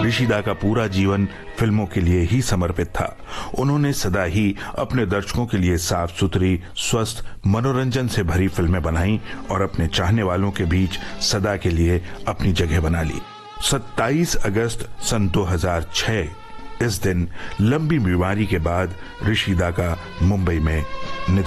ऋषिदा का पूरा जीवन फिल्मों के लिए ही समर्पित था। उन्होंने सदा ही अपने दर्शकों के लिए साफ सुथरी, स्वस्थ, मनोरंजन से भरी फिल्में बनाई और अपने चाहने वालों के बीच सदा के लिए अपनी जगह बना ली। 27 अगस्त सन 2006 इस दिन लंबी बीमारी के बाद ऋषिदा का मुंबई में निधन